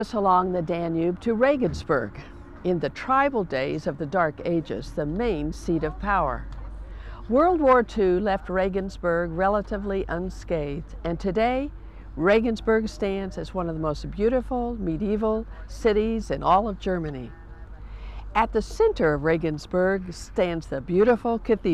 Us along the Danube to Regensburg, in the tribal days of the Dark Ages, the main seat of power. World War II left Regensburg relatively unscathed, and today Regensburg stands as one of the most beautiful medieval cities in all of Germany. At the center of Regensburg stands the beautiful cathedral.